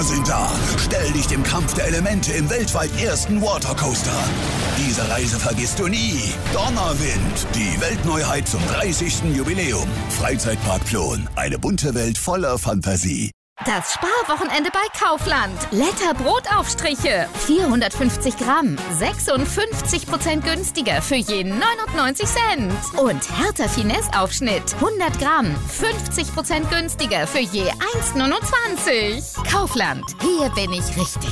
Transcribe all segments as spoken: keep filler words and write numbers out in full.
Donner sind da. Stell dich dem Kampf der Elemente im weltweit ersten Watercoaster. Diese Reise vergisst du nie. Donnerwind, die Weltneuheit zum dreißigsten Jubiläum. Freizeitpark Plon, eine bunte Welt voller Fantasie. Das Sparwochenende bei Kaufland. Letter Brotaufstriche. vierhundertfünfzig Gramm. sechsundfünfzig Prozent günstiger für je neunundneunzig Cent. Und Hertha Finesse Aufschnitt. hundert Gramm. fünfzig Prozent günstiger für je eins neunundzwanzig. Kaufland. Hier bin ich richtig.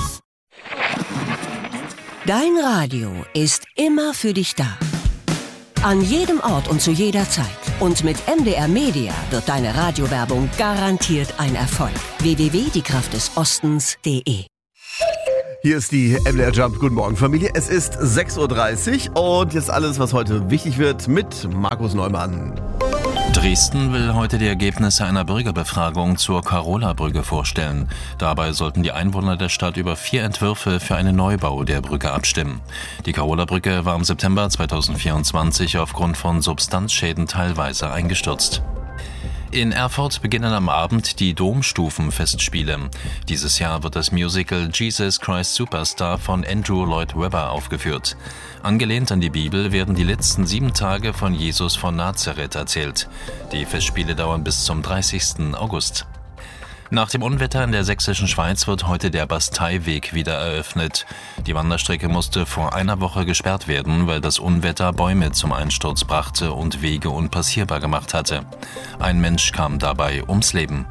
Dein Radio ist immer für dich da. An jedem Ort und zu jeder Zeit. Und mit M D R Media wird deine Radiowerbung garantiert ein Erfolg. w w w punkt die kraft des ostens punkt de. Hier ist die M D R Jump. Guten Morgen, Familie. Es ist sechs Uhr dreißig und jetzt alles, was heute wichtig wird, mit Markus Neumann. Dresden will heute die Ergebnisse einer Bürgerbefragung zur Karola-Brücke vorstellen. Dabei sollten die Einwohner der Stadt über vier Entwürfe für einen Neubau der Brücke abstimmen. Die Karola-Brücke war im September zweitausendvierundzwanzig aufgrund von Substanzschäden teilweise eingestürzt. In Erfurt beginnen am Abend die Domstufenfestspiele. Dieses Jahr wird das Musical Jesus Christ Superstar von Andrew Lloyd Webber aufgeführt. Angelehnt an die Bibel werden die letzten sieben Tage von Jesus von Nazareth erzählt. Die Festspiele dauern bis zum dreißigsten August. Nach dem Unwetter in der sächsischen Schweiz wird heute der Basteiweg wieder eröffnet. Die Wanderstrecke musste vor einer Woche gesperrt werden, weil das Unwetter Bäume zum Einsturz brachte und Wege unpassierbar gemacht hatte. Ein Mensch kam dabei ums Leben.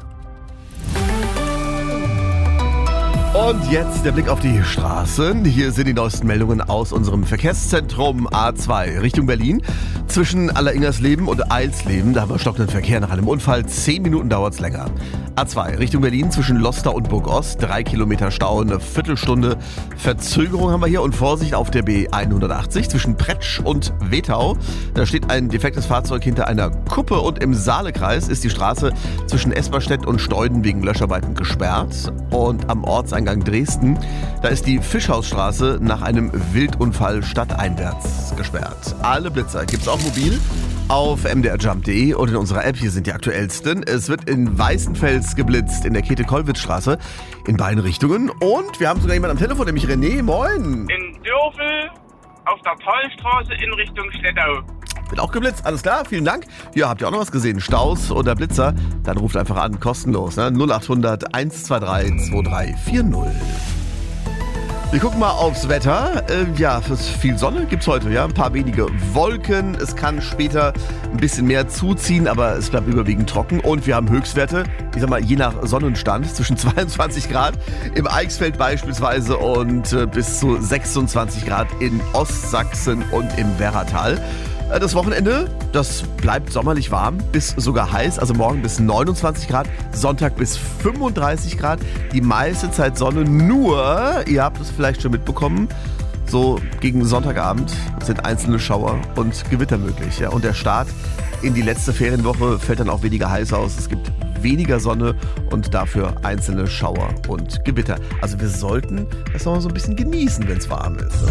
Und jetzt der Blick auf die Straßen. Hier sind die neuesten Meldungen aus unserem Verkehrszentrum A zwei Richtung Berlin. Zwischen Alleringersleben und Eilsleben, da haben wir stockenden Verkehr nach einem Unfall. Zehn Minuten dauert es länger. A zwei Richtung Berlin zwischen Loster und Burgost. Drei Kilometer Stau, eine Viertelstunde Verzögerung haben wir hier. Und Vorsicht auf der B hundertachtzig zwischen Pretsch und Wetau. Da steht ein defektes Fahrzeug hinter einer Kuppe. Und im Saalekreis ist die Straße zwischen Esperstedt und Steuden wegen Löscharbeiten gesperrt. Und am Ortseingang Dresden, da ist die Fischhausstraße nach einem Wildunfall stadteinwärts gesperrt. Alle Blitzer gibt's auch mobil auf m d r jump punkt de und in unserer App. Hier sind die aktuellsten. Es wird in Weißenfels geblitzt, in der Käthe-Kollwitz-Straße, in beiden Richtungen. Und wir haben sogar jemanden am Telefon, nämlich René. Moin! In Dürfel auf der Tollstraße in Richtung Schlettau. Wird auch geblitzt, alles klar, vielen Dank. Ja, habt ihr auch noch was gesehen? Staus oder Blitzer? Dann ruft einfach an, kostenlos, ne? null acht hundert eins zwei drei zwei drei vier null. Wir gucken mal aufs Wetter. Äh, ja, viel Sonne gibt's heute, ja. Ein paar wenige Wolken. Es kann später ein bisschen mehr zuziehen, aber es bleibt überwiegend trocken. Und wir haben Höchstwerte, ich sag mal, je nach Sonnenstand, zwischen zweiundzwanzig Grad im Eichsfeld beispielsweise und äh, bis zu sechsundzwanzig Grad in Ostsachsen und im Werratal. Das Wochenende, das bleibt sommerlich warm, bis sogar heiß, also morgen bis neunundzwanzig Grad, Sonntag bis fünfunddreißig Grad, die meiste Zeit Sonne, nur, ihr habt es vielleicht schon mitbekommen, so gegen Sonntagabend sind einzelne Schauer und Gewitter möglich. Ja? Und der Start in die letzte Ferienwoche fällt dann auch weniger heiß aus, es gibt weniger Sonne und dafür einzelne Schauer und Gewitter. Also wir sollten das noch mal so ein bisschen genießen, wenn es warm ist.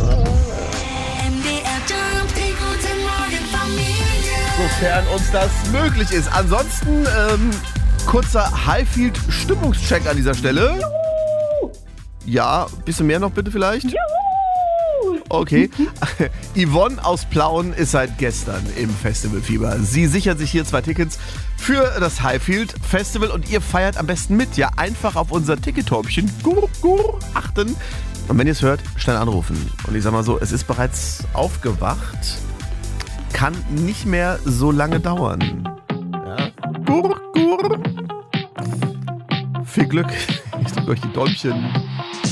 Sofern uns das möglich ist. Ansonsten ähm, kurzer Highfield-Stimmungscheck an dieser Stelle. Juhu. Ja, bisschen mehr noch bitte vielleicht? Juhu. Okay. Yvonne aus Plauen ist seit gestern im Festivalfieber. Sie sichert sich hier zwei Tickets für das Highfield Festival und ihr feiert am besten mit. Ja, einfach auf unser Tickettäubchen achten. Und wenn ihr es hört, schnell anrufen. Und ich sag mal so, es ist bereits aufgewacht. Kann nicht mehr so lange dauern. Ja. Gur, gur. Viel Glück. Ich drücke euch die Däumchen.